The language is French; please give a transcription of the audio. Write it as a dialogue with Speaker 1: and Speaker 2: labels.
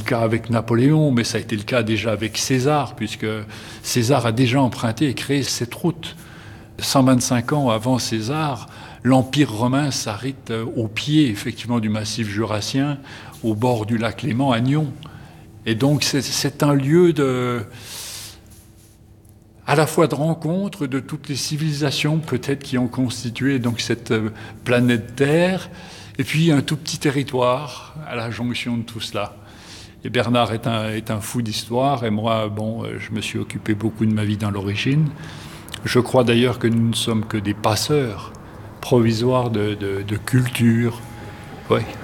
Speaker 1: cas avec Napoléon, mais ça a été le cas déjà avec César, puisque César a déjà emprunté et créé cette route. 125 ans avant César, l'Empire romain s'arrête au pied, effectivement, du massif jurassien, au bord du lac Léman, à Nyon. Et donc, c'est un lieu à la fois de rencontre de toutes les civilisations, peut-être, qui ont constitué donc cette planète Terre, et puis un tout petit territoire à la jonction de tout cela. Et Bernard est un fou d'histoire, et moi, je me suis occupé beaucoup de ma vie dans l'origine. Je crois d'ailleurs que nous ne sommes que des passeurs provisoires de culture. Oui.